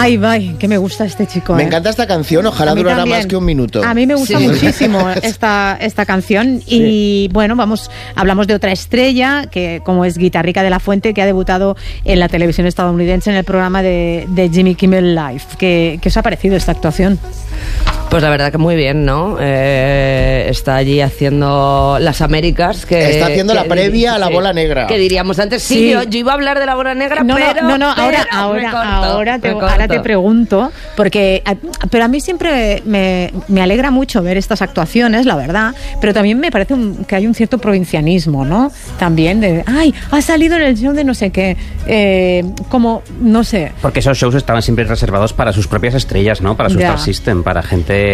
Ay, que me gusta este chico. Me encanta esta canción, ojalá durara también. Más que un minuto. A mí me gusta muchísimo esta canción. Y bueno, hablamos de otra estrella, que como es Guitarrica de la Fuente, que ha debutado en la televisión estadounidense en el programa de Jimmy Kimmel Live. ¿Qué os ha parecido esta actuación? Pues la verdad que muy bien, ¿no? Está allí haciendo las Américas. Está haciendo la previa a la bola negra. Que diríamos antes, yo iba a hablar de la bola negra, ahora te pregunto, pero a mí siempre me alegra mucho ver estas actuaciones, la verdad, pero también me parece que hay un cierto provincianismo, ¿no? También de, ha salido en el show de no sé qué, como, no sé. Porque esos shows estaban siempre reservados para sus propias estrellas, ¿no? Para su Star System, para gente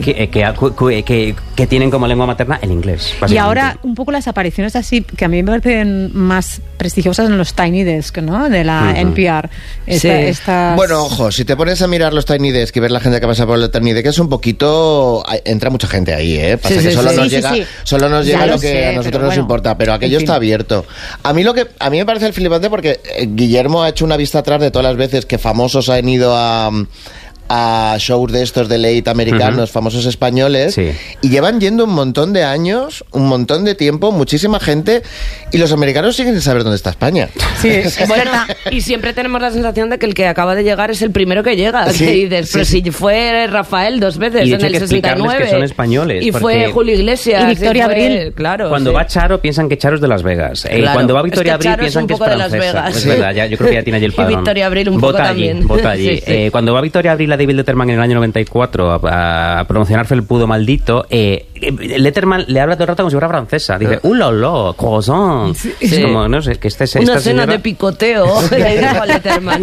que tienen como lengua materna el inglés. Y ahora un poco las apariciones así, que a mí me parecen más prestigiosas en los Tiny Desk, ¿no? De la NPR. Bueno, ojo, si te pones a mirar los Tiny Desk y ver la gente que pasa por el Tiny Desk, es un poquito... Entra mucha gente ahí, ¿eh? Pasa que solo nos llega lo que a nosotros nos importa, pero aquello está abierto. A mí me parece el flipante porque Guillermo ha hecho una vista atrás de todas las veces que famosos han ido a shows de estos de late americanos, famosos españoles, y llevan yendo un montón de años, un montón de tiempo, muchísima gente, y los americanos siguen sin saber dónde está España. Sí, bueno, y siempre tenemos la sensación de que el que acaba de llegar es el primero que llega. Pero si fue Rafael 2 veces y en el 69. Que son españoles. Y fue Julio Iglesias. Y Victoria Abril. Claro. Cuando va Charo, piensan que Charo es de Las Vegas. Cuando va Victoria Abril, piensan que es francesa. Es verdad, yo creo que ya tiene allí el padrón. Y Victoria Abril un poco también. Vota allí. Cuando va Victoria Abril a David Letterman en el año 94 a promocionar Felpudo Maldito, Letterman le habla todo el rato como si fuera francesa. Dice, ¡ulala, croissant! Es como, no sé, que esta cena señora... de picoteo, le dijo a Letterman.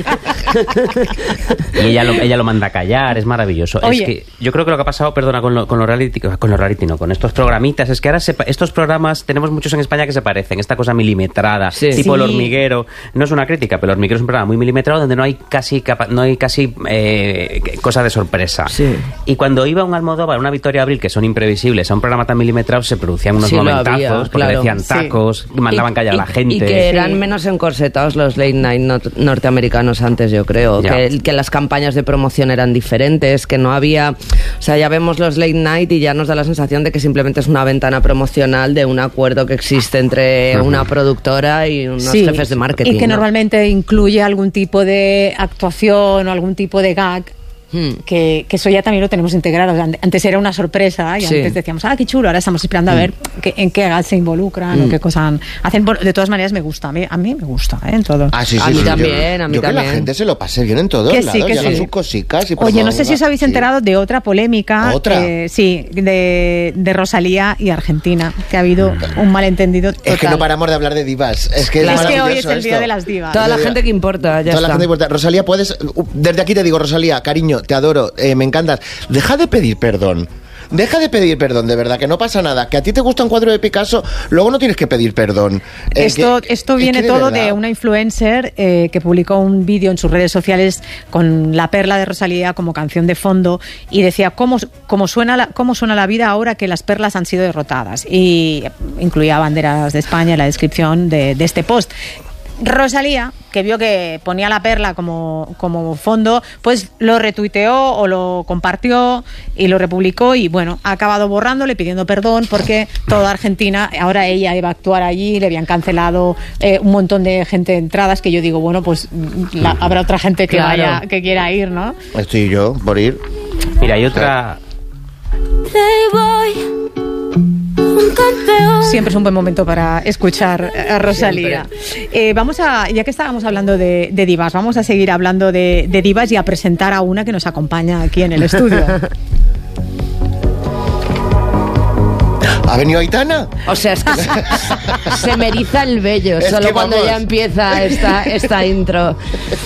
Y ella lo manda a callar, es maravilloso. Oye. Es que yo creo que lo que ha pasado, perdona, con estos programitas, es que ahora estos programas, tenemos muchos en España que se parecen, esta cosa milimetrada, tipo El Hormiguero. No es una crítica, pero El Hormiguero es un programa muy milimetrado donde no hay casi cosa de sorpresa. Y cuando iba un Almodóvar, una Victoria Abril, que son imprevisibles, a un programa tan milimetrado, se producían unos momentazos, porque decían tacos, mandaban callar a la gente. Y que eran menos encorsetados los late night norteamericanos antes, yo creo. Que las campañas de promoción eran diferentes, que no había... O sea, ya vemos los late night y ya nos da la sensación de que simplemente es una ventana promocional de un acuerdo que existe entre una productora y unos jefes de marketing. Y que normalmente incluye algún tipo de actuación o algún tipo de gag. Que eso ya también lo tenemos integrado. Antes era una sorpresa y antes decíamos, qué chulo, ahora estamos esperando a ver en qué gag se involucran o qué cosas hacen. De todas maneras me gusta, a mí me gusta, en todo. A mí también. Que la gente se lo pase bien en todos lados, hagan sus cositas. Oye, no sé si os habéis enterado de otra polémica. De Rosalía y Argentina, que ha habido un malentendido total. Es que no paramos de hablar de divas. Es que hoy es el día de las divas. Toda la gente que importa, ya está. La gente que importa. Rosalía, desde aquí te digo, Rosalía, cariño, te adoro, me encantas. Deja de pedir perdón. De verdad, que no pasa nada. Que a ti te gusta un cuadro de Picasso, luego no tienes que pedir perdón. Esto viene todo de una influencer que publicó un vídeo en sus redes sociales con La Perla de Rosalía como canción de fondo y decía cómo suena la vida ahora que las perlas han sido derrotadas. Y incluía banderas de España en la descripción de este post. Rosalía, que vio que ponía La Perla como fondo, pues lo retuiteó o lo compartió y lo republicó y bueno, ha acabado borrándole, pidiendo perdón porque toda Argentina, ahora ella iba a actuar allí, le habían cancelado un montón de gente de entradas, que yo digo, bueno, pues habrá otra gente que vaya, que quiera ir, ¿no? Estoy yo por ir. Mira, hay otra... Siempre es un buen momento para escuchar a Rosalía. Ya que estábamos hablando de divas, vamos a seguir hablando de divas y a presentar a una que nos acompaña aquí en el estudio. ¿Ha venido Aitana? O sea, es que se me eriza el vello solo cuando ya empieza esta intro.